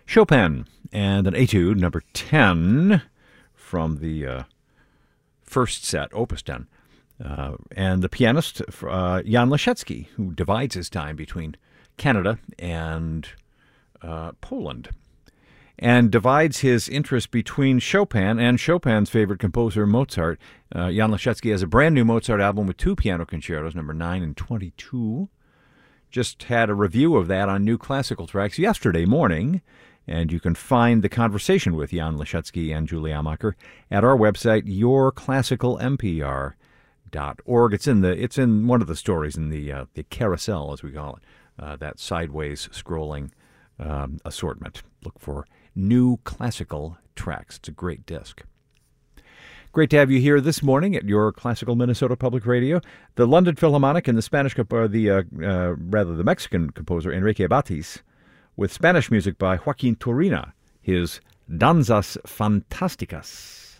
Chopin and an Etude, number 10, from the first set, Opus 10. And the pianist, Jan Leszecki, who divides his time between Canada and Poland, and divides his interest between Chopin and Chopin's favorite composer, Mozart. Jan Leszecki has a brand new Mozart album with 2 piano concertos, number 9 and 22. Just had a review of that on New Classical Tracks yesterday morning, and you can find the conversation with Jan Leszecki and Julie Amacher at our website, yourclassicalmpr.org. It's in one of the stories in the carousel, as we call it, that sideways scrolling assortment. Look for New Classical Tracks. It's a great disc. Great to have you here this morning at your Classical Minnesota Public Radio. The London Philharmonic and the Mexican composer Enrique Batis, with Spanish music by Joaquin Turina, his Danzas Fantásticas.